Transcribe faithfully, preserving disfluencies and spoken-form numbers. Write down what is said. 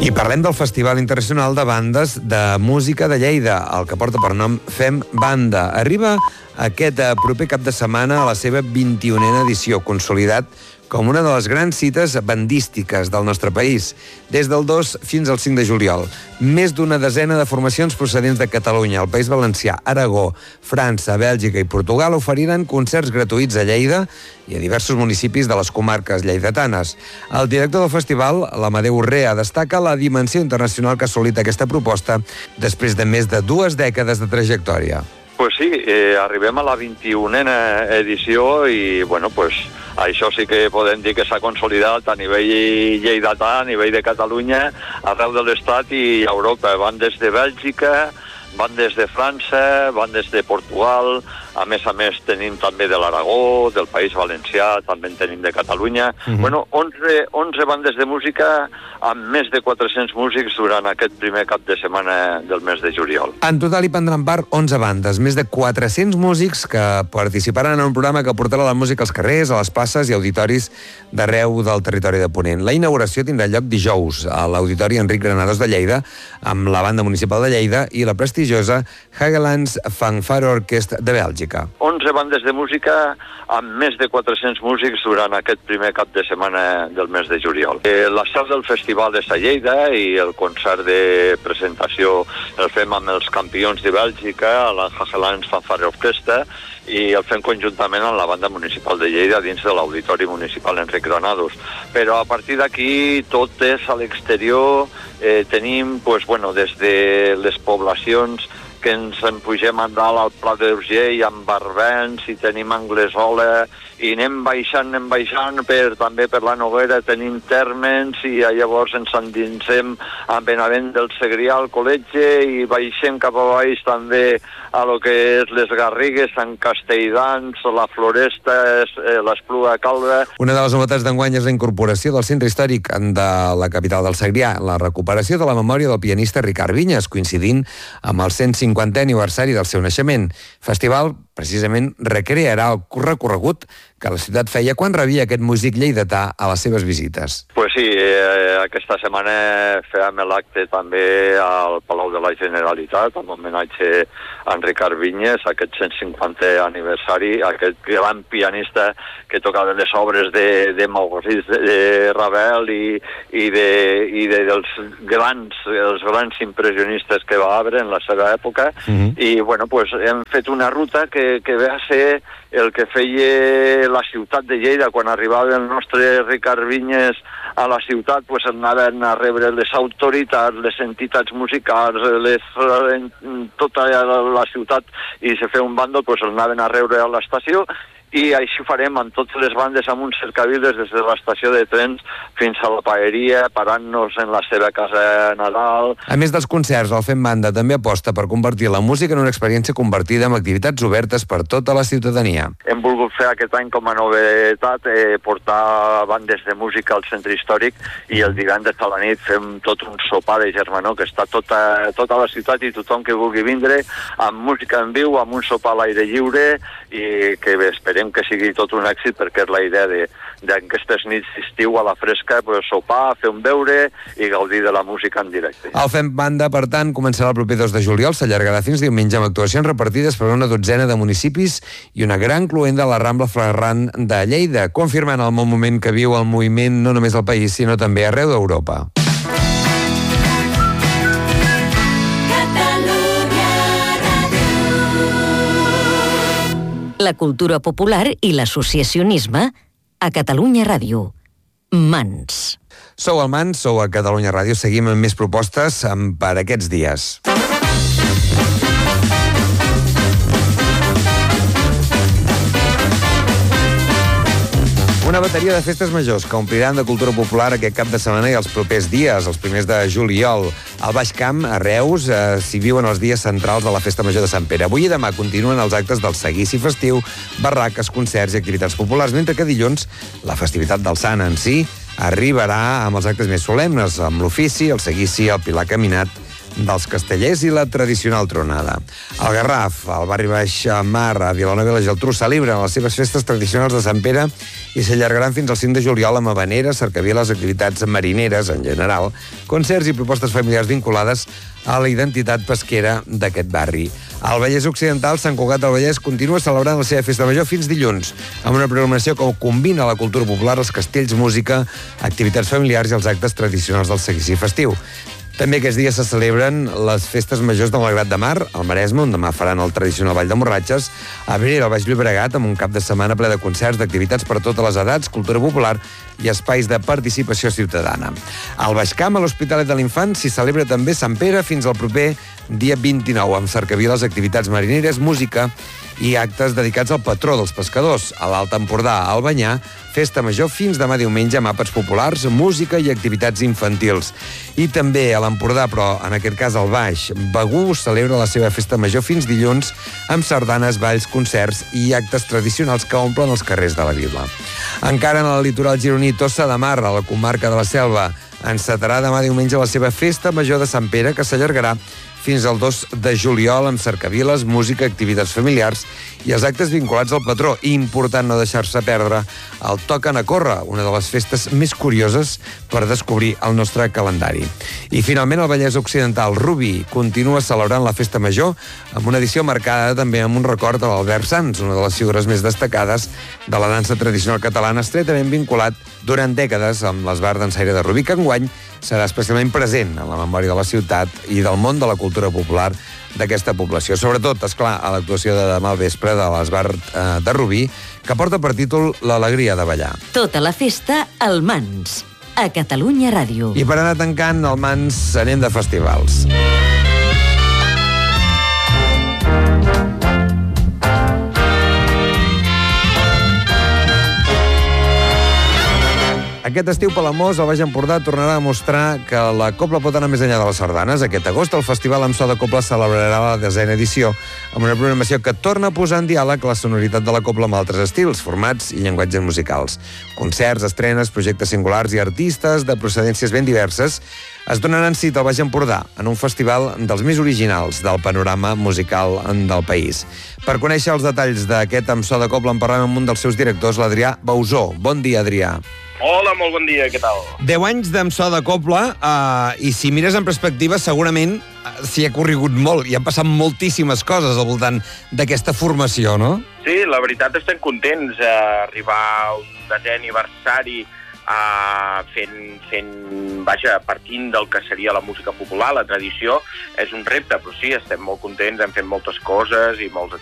I parlem del Festival Internacional de Bandes de Música de Lleida, el que porta per nom Fem Banda. Arriba aquest proper cap de setmana a la seva vint-i-unena edició, consolidat com una de les grans cites bandístiques del nostre país, des del dos fins al cinc de juliol. Més d'una desena de formacions procedents de Catalunya, el País Valencià, Aragó, França, Bèlgica i Portugal oferiran concerts gratuïts a Lleida i a diversos municipis de les comarques lleidatanes. El director del festival, l'Amadeu Urrea, destaca la dimensió internacional que ha assolit aquesta proposta després de més de dues dècades de trajectòria. Pues sí, eh, arribem a la vint-i-unena edició i, bueno, pues, això sí que podem dir que s'ha consolidat a nivell lleidatà, a nivell de Catalunya, arreu de l'Estat i Europa. Van des de Bèlgica, van des de França, van des de Portugal, a més a més tenim també de l'Aragó, del País Valencià, també en tenim de Catalunya. Uh-huh. Bueno, onze, onze bandes de música amb més de quatre-cents músics durant aquest primer cap de setmana del mes de juliol. En total hi prendran part onze bandes, més de quatre-cents músics que participaran en un programa que portarà la música als carrers, a les places i auditoris d'arreu del territori de Ponent. La inauguració tindrà lloc dijous a l'Auditori Enric Granados de Lleida, amb la Banda Municipal de Lleida i la prestigiosa Hagelands Fanfare Orchestra de Bèlgica. onze bandes de música amb més de quatre-cents músics durant aquest primer cap de setmana del mes de juliol. Eh, la seu del festival és a Lleida i el concert de presentació el fem amb els campions de Bèlgica, la Hagelands Fanfare Orchestra, i el fem conjuntament amb la Banda Municipal de Lleida dins de l'Auditori Municipal Enric Granados. Però a partir d'aquí tot és a l'exterior, eh, tenim pues, bueno, des de les poblacions que ens en pugem a dalt al Pla d'Urgell amb Barbens i tenim Anglesola i anem baixant, anem baixant per, també per la Noguera tenim Térmens i llavors ens endinsem a Benavent del Segrià al Col·legi i baixem cap a baix també a lo que és les Garrigues, Sant Castelldans, la Floresta, eh, l'Espluga Calva. Una de les novetats d'enguany és la incorporació del centre històric de la capital del Segrià, la recuperació de la memòria del pianista Ricard Vinyes, coincidint amb el cent cinquantè aniversari del seu naixement. Festival, precisament, recrearà el recorregut que la ciutat feia quan rebia aquest músic lleidatà a les seves visites. Pues sí, eh, aquesta setmana fèiem l'acte també al Palau de la Generalitat, amb homenatge a en Ricard Vinyes, aquest cent cinquantè aniversari, aquest gran pianista que tocava les obres de, de Maurice de, de Ravel i, i, de, i de, dels grans, els grans impressionistes que va haver en la seva època. Uh-huh. I bueno, pues, hem fet una ruta que, que va ser el que feia la ciutat de Lleida quan arribava el nostre Ricard Vinyes a la ciutat, pues anaven a rebre les autoritats, les entitats musicals, les, tota la ciutat, i se feia un bàndol, pues el anaven a rebre a l'estació, i així farem amb totes les bandes amb un cercaviles des de l'estació de trens fins a la paeria, parant-nos en la seva casa Nadal. A més dels concerts, el Fem Banda també aposta per convertir la música en una experiència convertida en activitats obertes per tota la ciutadania. Hem volgut fer aquest any com a novetat eh, portar bandes de música al centre històric i el divendres a la nit fem tot un sopar de germanor que està tota, tota la ciutat i tothom que vulgui vindre amb música en viu, amb un sopar a l'aire lliure i que bé, esperem que sigui tot un èxit perquè és la idea de d'aquestes nits d'estiu a la fresca, pues, sopar, fer un beure i gaudir de la música en directe. El Fem Banda, per tant, començarà el proper dos de juliol, s'allargarà fins diumenge amb actuacions repartides per una dotzena de municipis i una gran cluenda a la Rambla Ferran de Lleida, confirmant el bon moment que viu el moviment no només al país, sinó també arreu d'Europa. La cultura popular i l'associacionisme a Catalunya Ràdio. Mans. Sou al Mans, sou a Catalunya Ràdio. Seguim amb més propostes per aquests dies. Una bateria de festes majors que ompliran de cultura popular aquest cap de setmana i els propers dies, els primers de juliol. Al Baix Camp, a Reus, eh, s'hi viuen els dies centrals de la Festa Major de Sant Pere. Avui i demà continuen els actes del seguici festiu, barraques, concerts i activitats populars, mentre que dilluns la festivitat del Sant en si arribarà amb els actes més solemnes, amb l'ofici, el seguici, el pilar caminat, dels castellers i la tradicional tronada. El Garraf, al barri Baix Mar, a Vilanova i la Geltrú, celebren les seves festes tradicionals de Sant Pere i s'allargaran fins al cinc de juliol amb habaneres, cercaviles, activitats marineres en general, concerts i propostes familiars vinculades a la identitat pesquera d'aquest barri. Al Vallès Occidental, Sant Cugat del Vallès continua celebrant la seva festa major fins dilluns, amb una programació que combina la cultura popular, els castells, música, activitats familiars i els actes tradicionals del seguici festiu. També aquests dies se celebren les festes majors de Malgrat de Mar, al Maresme, on demà faran el tradicional Ball de Morratxes, a Abrera, al Baix Llobregat, amb un cap de setmana ple de concerts, d'activitats per a totes les edats, cultura popular i espais de participació ciutadana. Al Baix Camp, a l'Hospitalet de l'Infant, s'hi celebra també Sant Pere fins al proper dia vint-i-nou, amb cercaviles, activitats marineres, música i actes dedicats al patró dels pescadors. A l'Alt Empordà, a Albanyà, festa major fins demà diumenge amb àpats populars, música i activitats infantils. I també a l'Empordà, però en aquest cas al Baix, Begur celebra la seva festa major fins dilluns amb sardanes, balls, concerts i actes tradicionals que omplen els carrers de la vila. Encara en el litoral gironí, Tossa de Mar, a la comarca de la Selva, encetarà demà diumenge la seva festa major de Sant Pere, que s'allargarà fins al dos de juliol amb cercaviles, música, activitats familiars i els actes vinculats al patró. I important no deixar-se perdre el Toquen a Córrer, una de les festes més curioses per descobrir el nostre calendari. I finalment el Vallès Occidental, Rubí, continua celebrant la festa major amb una edició marcada també amb un record a l'Albert Sans, una de les figures més destacades de la dansa tradicional catalana, estretament vinculat durant dècades amb l'esbart dansaire de Rubí, que enguany serà especialment present en la memòria de la ciutat i del món de la cultura popular d'aquesta població. Sobretot, esclar, a l'actuació de demà al vespre de l'esbart eh, de Rubí, que porta per títol L'alegria de ballar. Tota la festa al Mans, a Catalunya Ràdio. I per anar tancant el Mans anem de festivals. Aquest estiu, Palamós, al Baix Empordà, tornarà a mostrar que la cobla pot anar més enllà de les sardanes. Aquest agost, el Festival amb so de cobla celebrarà la desena edició, amb una programació que torna a posar en diàleg la sonoritat de la cobla amb altres estils, formats i llenguatges musicals. Concerts, estrenes, projectes singulars i artistes de procedències ben diverses es donaran cita al Baix Empordà en un festival dels més originals del panorama musical del país. Per conèixer els detalls d'aquest amb so de cobla en parlem amb un dels seus directors, l'Adrià Bausó. Bon dia, Adrià. Hola, molt bon dia, què tal? Deu anys d'Amp So de Cobla, eh, i si mires en perspectiva, segurament eh, s'hi ha corregut molt, i han passat moltíssimes coses al voltant d'aquesta formació, no? Sí, la veritat estem contents d'arribar a un desè aniversari uh, fent, fent, vaja, partint del que seria la música popular, la tradició, és un repte, però sí, estem molt contents, hem fet moltes coses i molts